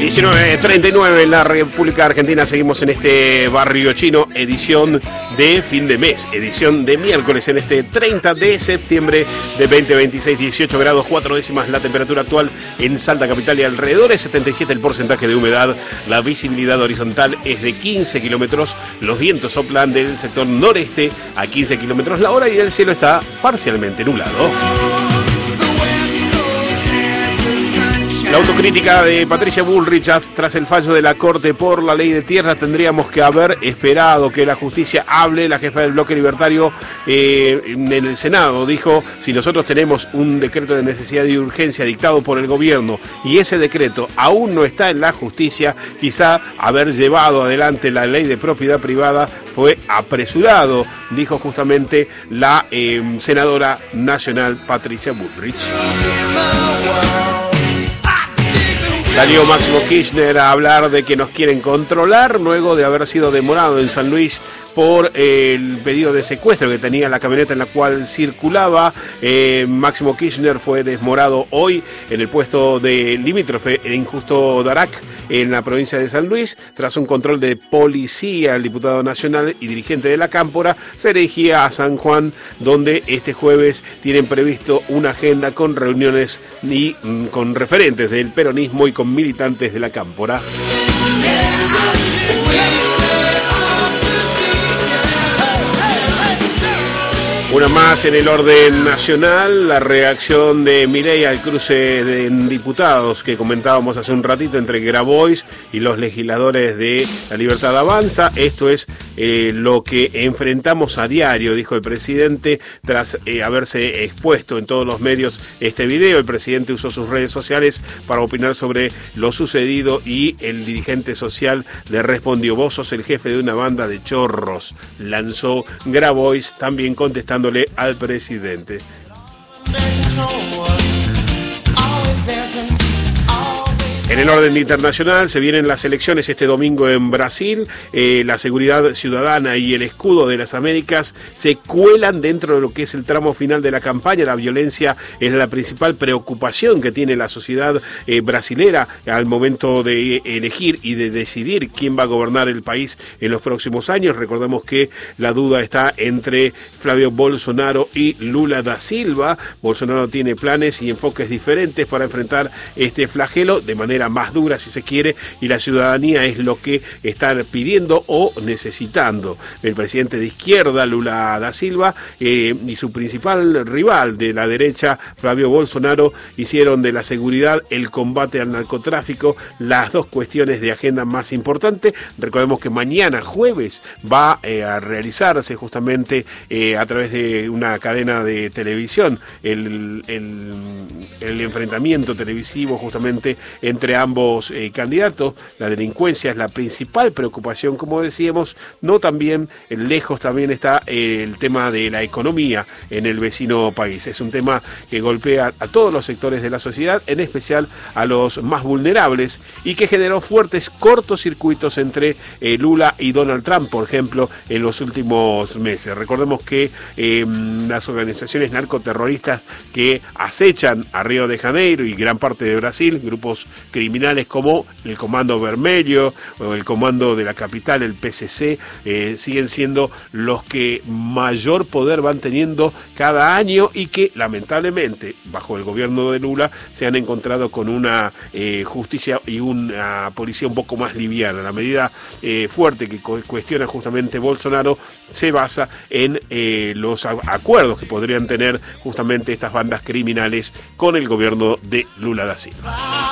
19:39 en la República Argentina. Seguimos en este barrio chino, edición de fin de mes, edición de miércoles en este 30 de septiembre de 2026, 18 grados 4 décimas la temperatura actual en Salta capital y alrededores, 77 el porcentaje de humedad, la visibilidad horizontal es de 15 kilómetros, los vientos soplan del sector noreste a 15 kilómetros la hora y el cielo está parcialmente nublado. La autocrítica de Patricia Bullrich tras el fallo de la Corte por la ley de tierras. Tendríamos que haber esperado que la justicia hable. La jefa del bloque libertario en el Senado dijo: si nosotros tenemos un decreto de necesidad y urgencia dictado por el gobierno y ese decreto aún no está en la justicia, quizá haber llevado adelante la ley de propiedad privada fue apresurado, dijo justamente la senadora nacional Patricia Bullrich. Salió Máximo Kirchner a hablar de que nos quieren controlar luego de haber sido demorado en San Luis por el pedido de secuestro que tenía la camioneta en la cual circulaba. Máximo Kirchner fue desmorado hoy en el puesto de limítrofe en Justo Darac, en la provincia de San Luis, tras un control de policía. El diputado nacional y dirigente de la Cámpora se dirigía a San Juan, donde este jueves tienen previsto una agenda con reuniones y con referentes del peronismo y con militantes de la Cámpora. Una más en el orden nacional, la reacción de Milei al cruce de diputados que comentábamos hace un ratito entre Grabois y los legisladores de La Libertad Avanza. Esto es lo que enfrentamos a diario, dijo el presidente tras haberse expuesto en todos los medios este video. El presidente usó sus redes sociales para opinar sobre lo sucedido y el dirigente social le respondió: vos sos el jefe de una banda de chorros, lanzó Grabois, también contestándole al presidente. En el orden internacional se vienen las elecciones este domingo en Brasil. La seguridad ciudadana y el escudo de las Américas se cuelan dentro de lo que es el tramo final de la campaña. La violencia es la principal preocupación que tiene la sociedad brasilera al momento de elegir y de decidir quién va a gobernar el país en los próximos años. Recordemos que la duda está entre Flavio Bolsonaro y Lula da Silva. Bolsonaro tiene planes y enfoques diferentes para enfrentar este flagelo de manera más dura, si se quiere, y la ciudadanía es lo que están pidiendo o necesitando. El presidente de izquierda, Lula da Silva, y su principal rival de la derecha, Flavio Bolsonaro, hicieron de la seguridad, el combate al narcotráfico, las dos cuestiones de agenda más importantes. Recordemos que mañana, jueves, va a realizarse justamente a través de una cadena de televisión el enfrentamiento televisivo justamente entre ambos candidatos. La delincuencia es la principal preocupación, como decíamos, no también lejos también está el tema de la economía en el vecino país. Es un tema que golpea a todos los sectores de la sociedad, en especial a los más vulnerables, y que generó fuertes cortocircuitos entre Lula y Donald Trump, por ejemplo, en los últimos meses. Recordemos que las organizaciones narcoterroristas que acechan a Río de Janeiro y gran parte de Brasil, grupos criminales como el Comando Vermelho o el Comando de la Capital, el PCC, siguen siendo los que mayor poder van teniendo cada año y que lamentablemente bajo el gobierno de Lula se han encontrado con una justicia y una policía un poco más liviana. La medida fuerte que cuestiona justamente Bolsonaro se basa en los acuerdos que podrían tener justamente estas bandas criminales con el gobierno de Lula da Silva.